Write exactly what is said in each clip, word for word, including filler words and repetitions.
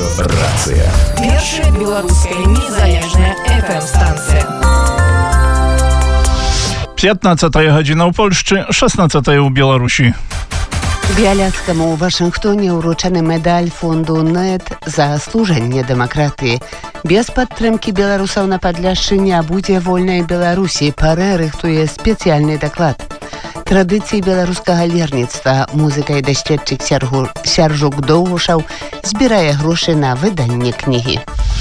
Рацыя. Першая беларуская незалежная эф эм-станція. пятнадцатая гадзіна ў Польшчы, шестнадцатая ў Беларусі. Бяляцкаму ў Вашынгтоне ўручаны медаль фонду НЭТ за служанне дэмакратыі. Без падтрымкі беларусаў на Падляшшы не будзе вольнай Беларусі. Парэ рыхтуе спецыяльны даклад. Традыцыі беларускага лірніцтва музыка і даследчык Сяржук Доўгушаў збірае грошы на выданне кнігі.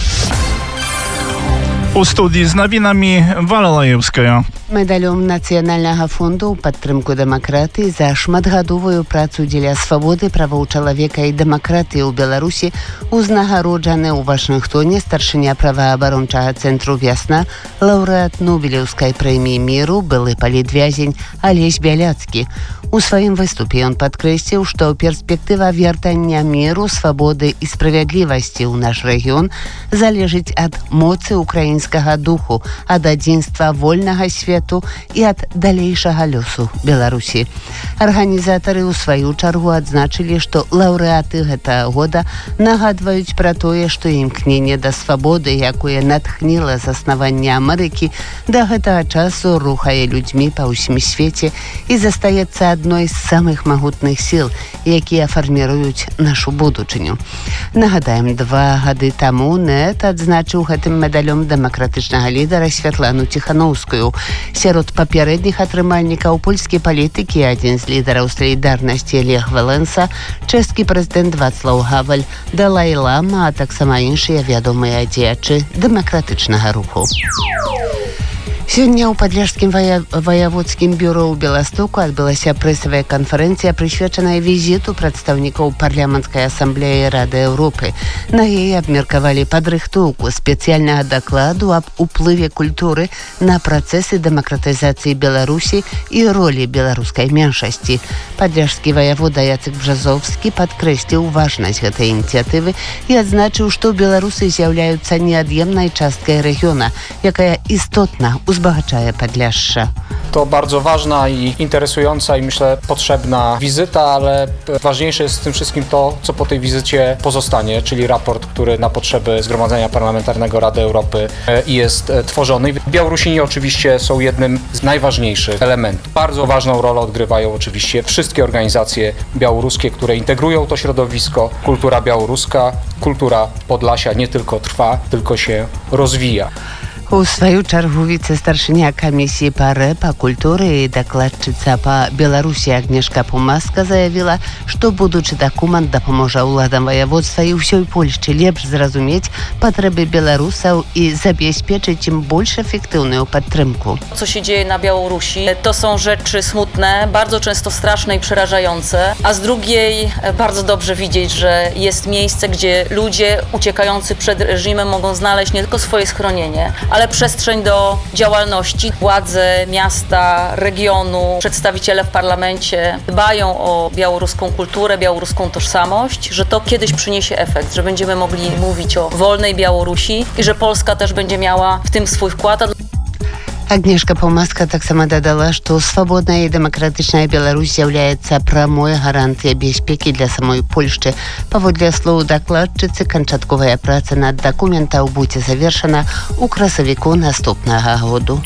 У студії з навінамі Валя Лаевская. Медалём Нацыянальнага фонду ў падтрымку дэмакратыі за шматгадовую працу дзеля свабоды, правоў чалавека і дэмакратыі ў Беларусі узнагароджаны ў Вашынгтоне старшыня праваабарончага цэнтру «Вясна», лаўрэат Нобелеўскай прэміі міру, былы палітвязень Алесь Бяляцкі. У сваім выступе ён падкрэсліў, што перспектыва вяртання міру, свабоды і справядлівасці ў наш рэгіён залежыць ад моцы украінскага духу, ад адзінства вольнага свету і ад далейшага лёсу Беларусі. Арганізатары ў сваю чаргу адзначылі, што лаўрэаты гэтага года нагадваюць пра тое, што імкненне да свабоды, якое натхніла заснаванне Амерыкі, да гэтага часу рухае людзьмі па ўсім свеце і застаецца адной з самых магутных сіл, якія фарміруюць нашу будучыню. Нагадаем, два гады таму НЭТ адзначыў гэтым медалём дэмакратычнага лідара Святлану Ціханоўскую. Сярод папярэдніх атрымальнікаў польскі палітык і адзін з лідараў салідарнасці Лех Валенса, чэшскі прэзідэнт Вацлаў Гаваль, Далай Лама, а таксама іншыя вядомыя дзеячы дэмакратычнага руху. Сёння ў Падляшскім вая... ваяводскім бюро ў Беластоку адбылася прэсавая канферэнцыя, прысвечаная візіту прадстаўнікоў парламенцкай асамблеі Рады Еўропы. На яе абмеркавалі падрыхтоўку спецыяльнага дакладу аб уплыве культуры на працэсы дэмакратызацыі Беларусі і ролі беларускай меншасці. Падляшскі ваявода Яцек Бжазовскі падкрэсліў важнасць гэтай ініцыятывы і адзначыў, што беларусы з'яўляюцца неад'емнай часткай рэгіёна, якая істотна uzbogaczaje Podляszcze. To bardzo ważna i interesująca i myślę potrzebna wizyta, ale ważniejsze jest w tym wszystkim to, co po tej wizycie pozostanie, czyli raport, który na potrzeby Zgromadzenia Parlamentarnego Rady Europy jest tworzony. Białorusini oczywiście są jednym z najważniejszych elementów. Bardzo ważną rolę odgrywają oczywiście wszystkie organizacje białoruskie, które integrują to środowisko. Kultura białoruska, kultura Podlasia nie tylko trwa, tylko się rozwija. У сваю чаргу віцэ-старшыня камісіі па рэ, па культуры і дакладчыца па Беларусі Агнешка Пумаска заявіла, што будучы дакумент дапаможа ўладам ваяводства і ўсёй Польшчы лепш зразумець патрэбы беларусаў і забезпечыць ім больш эфектywną падтрымку. Co się dzieje na Białorusi, to są rzeczy smutne, bardzo często straszne i przerażające, a z drugiej bardzo dobrze widzieć, że jest miejsce, gdzie ludzie uciekający przed reżimem mogą znaleźć nie tylko swoje schronienie, ale przestrzeń do działalności. Władze miasta, regionu, przedstawiciele w parlamencie dbają o białoruską kulturę, białoruską tożsamość, że to kiedyś przyniesie efekt, że będziemy mogli mówić o wolnej Białorusi i że Polska też będzie miała w tym swój wkład. Агнешка Паўмаска таксама дадала, што свабодная і дэмакратычная Беларусь з'яўляецца прамой гарантыяй бяспекі для самой Польшчы. Паводле слоў дакладчыцы, канчатковая праца над дакументаў будзе завершана ў красавіку наступнага году.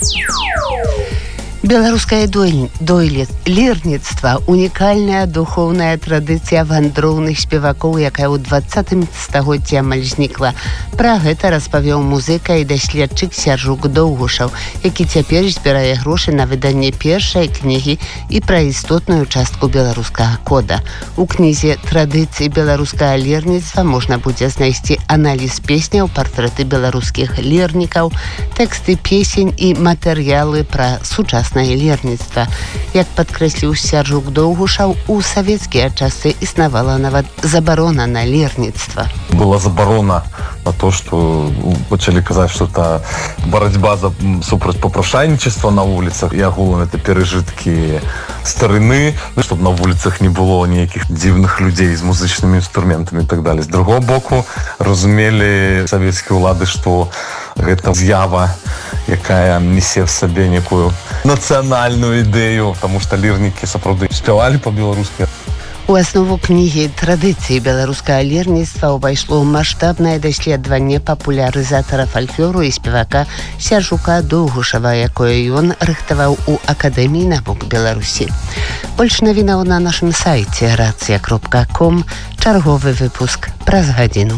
Беларускае лірніцтва – унікальная духоўная традыцыя вандроўных спевакоў, якая ў двадцатым стагоддзі амаль знікла. Пра гэта распавёў музыка і даследчык Сяржук Доўгушаў, які цяпер збірае грошы на выданне першай кнігі і пра істотную частку беларускага кода. У кнізе «Традыцыі беларускага лірніцтва» можна будзе знайсці аналіз песняў, партрэты беларускіх лірнікаў, тэксты песень і матэрыялы пра сучаснае лірніцтва. Як падкрэсліў Сяржук Доўгушаў, у савецкія часы існавала нават забарона на лірніцтва. Была забарона на то, что пачалі казаць, что это барацьба за супраць попрошайнічества на вуліцах і агулам это перажыткі старыны, чтобы на вуліцах не было ніякіх дзіўных людзей з музычнымі інструментамі і так далее. З другого боку, разумелі савецкія ўлады, што гэта з'ява, якая несе в сабе некую нацыянальную ідэю, потому что лірнікі сапраўды спявалі па-беларуску. У аснову кнігі традыцыі беларускага лірніцтва ўвайшло маштабнае даследаванне папулярызатара фальклору і спевака Сяржука Доўгушава, якое ён рыхтаваў у Акадэміі навук Беларусі. Больш навінаў на нашым сайце рацыя кропка ком. Чарговы выпуск праз гадзіну.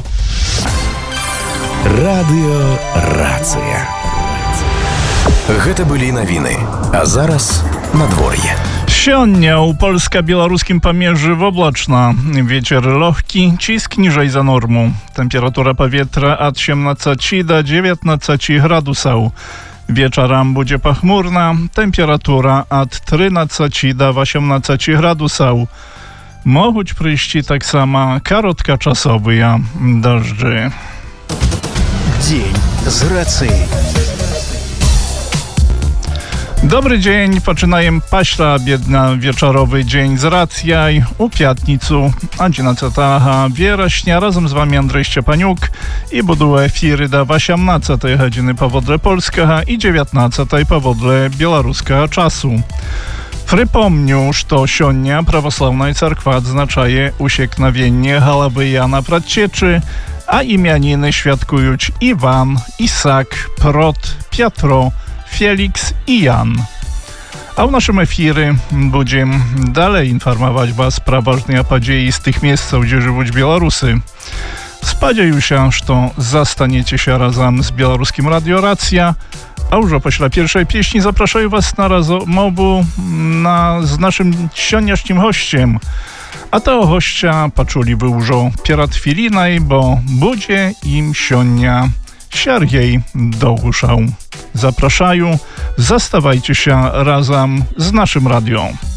Радыё Рацыя. Гэта былі навіны, а зараз надвор'е. Сёння ў польска-беларускім памежжы воблачна. Вецер лёгкі, ціск ніжэй за норму. Тэмпература паветра ад siedemnaście do dziewiętnastu градусаў. Wieczorem będzie pochmurna, temperatura od trzynastu do osiemnastu gradusów. Mogą przyjść tak samo krótkoczasowe deszcze. Dzień z racji. Dobry dzień, poczynamy paśla biedna wieczorowy dzień z racjaj u piatnicu jedenastego września. Razem z wami Andrzej Szczepaniuk i budu efiry do osiemnastej godziny powodle polskiego i dziewiętnastej powodle białoruskiego czasu. Przypomniu, że sionia prawosławna cerkwa odznaczaje usieknowienie głowy Jana Pradcieczy, a imieniny świadkują Iwan, Isak, Prot, Piotro, Felix i Jan. A w naszym efirze będziemy dalej informować was про ważne podziei z tych miejsc, gdzie żyją Białorusy. Spodzieję się, że zastaniecie się razem z białoruskim Radio Racja, a już po pierwszej pieśni zapraszam was na rozmowę na, z naszym dzisiejszym gościem. A tego gościa poczuli wy już pierat chwilinaj, bo będzie im sionia Siergiej Dołuszał. Zapraszają, zastawajcie się razem z naszym radią.